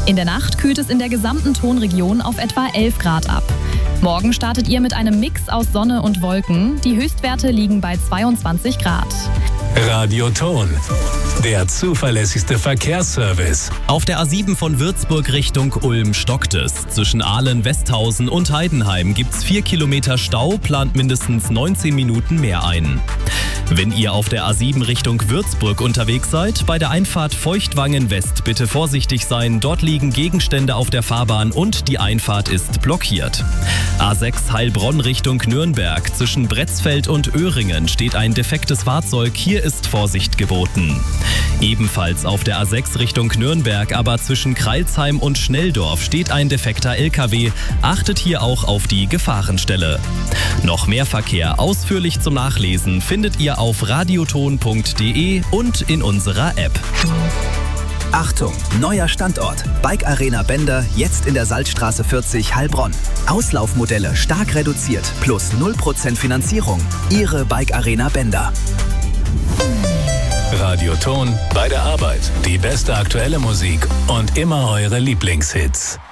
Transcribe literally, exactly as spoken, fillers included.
In der Nacht kühlt es in der gesamten Tonregion auf etwa elf Grad ab. Morgen startet ihr mit einem Mix aus Sonne und Wolken. Die Höchstwerte liegen bei zweiundzwanzig Grad. Radio Ton, der zuverlässigste Verkehrsservice. Auf der A sieben von Würzburg Richtung Ulm stockt es. Zwischen Ahlen, Westhausen und Heidenheim gibt's vier Kilometer Stau, plant mindestens neunzehn Minuten mehr ein. Wenn ihr auf der A sieben Richtung Würzburg unterwegs seid, bei der Einfahrt Feuchtwangen West bitte vorsichtig sein. Dort liegen Gegenstände auf der Fahrbahn und die Einfahrt ist blockiert. A sechs Heilbronn Richtung Nürnberg. Zwischen Bretzfeld und Öhringen steht ein defektes Fahrzeug. Hier ist Vorsicht geboten. Ebenfalls auf der A sechs Richtung Nürnberg, aber zwischen Kreilsheim und Schnelldorf steht ein defekter L K W. Achtet hier auch auf die Gefahrenstelle. Noch mehr Verkehr ausführlich zum Nachlesen findet ihr auf radioton punkt de und in unserer App. Achtung, neuer Standort. Bike Arena Bender, jetzt in der Salzstraße vierzig Heilbronn. Auslaufmodelle stark reduziert, plus null Prozent Finanzierung. Ihre Bike Arena Bender. Radio Ton, bei der Arbeit. Die beste aktuelle Musik und immer eure Lieblingshits.